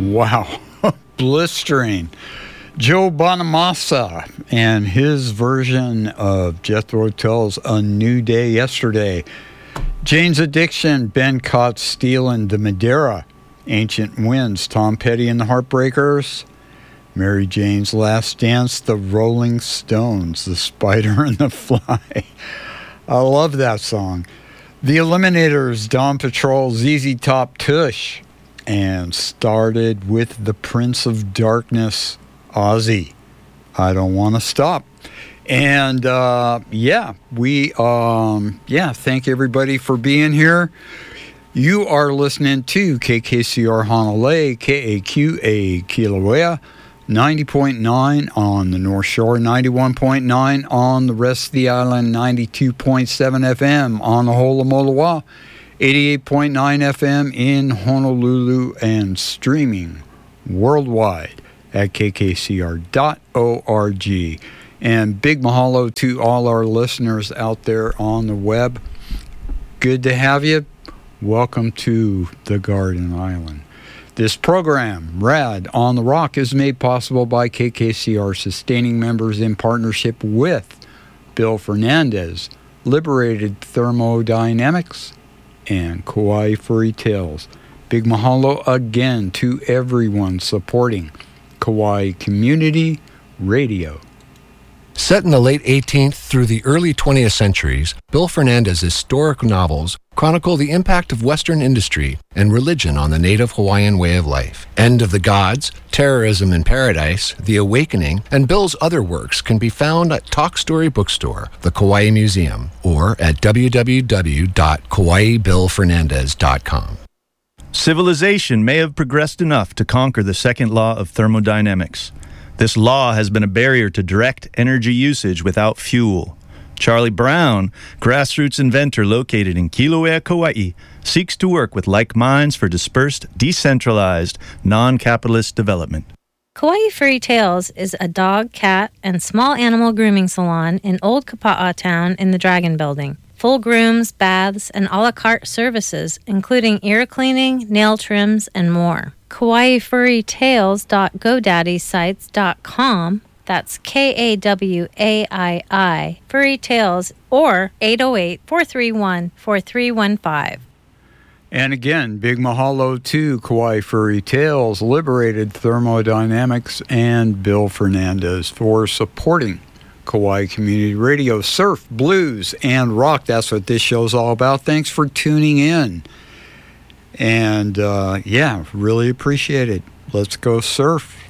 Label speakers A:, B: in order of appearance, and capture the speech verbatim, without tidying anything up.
A: Wow. Blistering. Joe Bonamassa and his version of Jethro Tull's A New Day Yesterday. Jane's Addiction, Ben Caught Stealing the Madeira. Ancient Winds, Tom Petty and the Heartbreakers. Mary Jane's Last Dance, The Rolling Stones, The Spider and the Fly. I love that song. The Eliminators, Dawn Patrol, Z Z Top, Tush. And started with The Prince of Darkness, Ozzy. I Don't Want to Stop. And uh, yeah, we, um, yeah, thank everybody for being here. You are listening to K K C R Honolulu, K A Q A Kilauea, ninety point nine on the North Shore, ninety-one point nine on the rest of the island, ninety-two point seven F M on the whole of Moloa, eighty-eight point nine F M in Honolulu, and streaming worldwide at k k c r dot org. And big mahalo to all our listeners out there on the web. Good to have you. Welcome to the Garden Island. This program, Rad on the Rock, is made possible by K K C R sustaining members in partnership with Bill Fernandez, Liberated Thermodynamics, and Kauai Furry Tales. Big mahalo again to everyone supporting Kauai Community Radio.
B: Set in the late eighteenth through the early twentieth centuries, Bill Fernandez's historic novels chronicle the impact of Western industry and religion on the native Hawaiian way of life. End of the Gods, Terrorism in Paradise, The Awakening, and Bill's other works can be found at Talk Story Bookstore, the Kauai Museum, or at w w w dot kauai bill fernandez dot com.
C: Civilization may have progressed enough to conquer the second law of thermodynamics. This law has been a barrier to direct energy usage without fuel. Charlie Brown, grassroots inventor located in Kilauea, Kauai, seeks to work with like minds for dispersed, decentralized, non-capitalist development.
D: Kauai Furry Tales is a dog, cat, and small animal grooming salon in Old Kapa'a Town in the Dragon Building. Full grooms, baths, and a la carte services, including ear cleaning, nail trims, and more. Kauai Furry Tales dot godaddy sites dot com. That's K A W A I I, Furry Tales, or eight oh eight, four three one, four three one five.
A: And again, big mahalo to Kauai Furry Tales, Liberated Thermodynamics, and Bill Fernandez for supporting Kauai Community Radio. Surf, blues, and rock. That's what this show's all about. Thanks for tuning in. And uh, yeah, really appreciate it. Let's go surf.